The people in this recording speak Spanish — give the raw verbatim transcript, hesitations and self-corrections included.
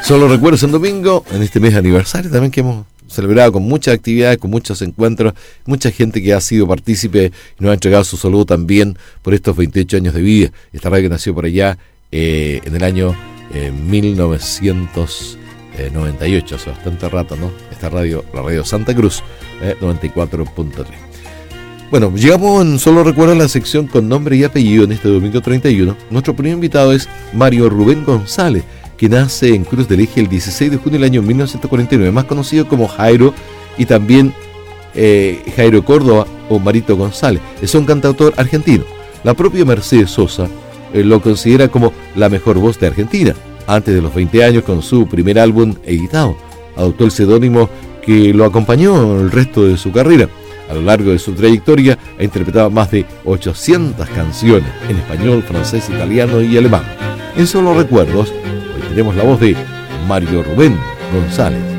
Solo recuerdos en domingo, en este mes de aniversario también que hemos celebrado con muchas actividades, con muchos encuentros, mucha gente que ha sido partícipe y nos ha entregado su saludo también por estos veintiocho años de vida. Esta radio que nació por allá eh, en el año eh, mil novecientos noventa y ocho, hace bastante rato, ¿no? Esta radio, la radio Santa Cruz, eh, noventa y cuatro punto tres. Bueno, llegamos en Solo Recuerdo a la sección con nombre y apellido en este domingo treinta y uno. Nuestro primer invitado es Mario Rubén González, que nace en Cruz del Eje el dieciséis de junio del año mil novecientos cuarenta y nueve, más conocido como Jairo, y también eh, Jairo Córdoba o Marito González. Es un cantautor argentino. La propia Mercedes Sosa eh, lo considera como la mejor voz de Argentina. Antes de los veinte años, con su primer álbum editado, adoptó el seudónimo que lo acompañó el resto de su carrera. A lo largo de su trayectoria ha interpretado más de ochocientas canciones en español, francés, italiano y alemán. En Solo Recuerdos, hoy tenemos la voz de Mario Rubén González.